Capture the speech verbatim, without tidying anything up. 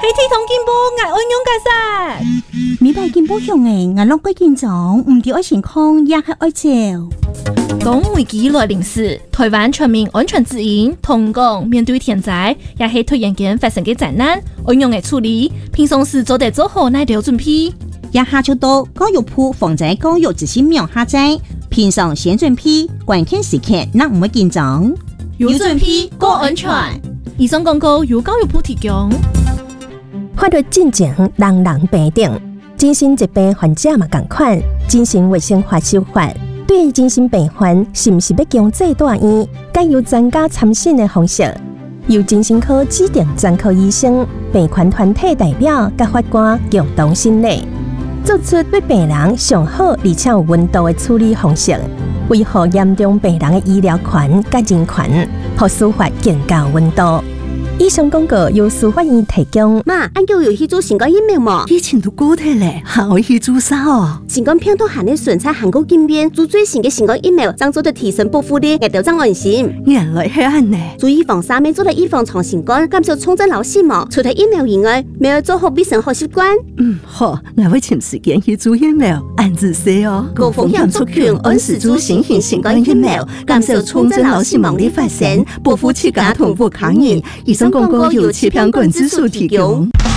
体同进步，我安用解释。 明白进步向诶，我拢过紧张，唔对爱健康，也系爱照。 当危机来临时，台湾全民安全指引同讲，面对天灾，也是突然间发生嘅灾难，安用嘅处理，平常时做得做好乃条准备。 也下就到教育部防灾教育执行苗下载，平常先准备，关键时刻那唔会紧张。 有准备，过安全。以上广告由教育部提供。 法律进前，人人平等。精神疾病患者嘛同款，精神卫生法修法。对于精神病患，是不是要强制住院？该由专家参审的方式，由精神科指定专科医生、病患团体代表甲法官共同审理，做出对病人上好而且有温度的处理方式，维护严重病人的医疗权甲人权，互司法更加有温度。以上广告由司法院提供。 妈，俺叫有去做新冠疫苗嘛？ 以前都过体嘞，还会去做啥哦？ 新冠病毒含的顺差韩国进变，做最新的新冠疫苗，将做的提升保护力，也就将安心。 原来系安呢。 做预防三面做的预防创新冠，减少重症老死亡。除了疫苗以外，没有做好卫生好习惯。 嗯，好，我会请时间去做疫苗，按自说哦。 高风险族群按时做新型新冠疫苗，减少重症老死亡的发生，保护自家同步抗疫。以上广告由气象馆指数提供。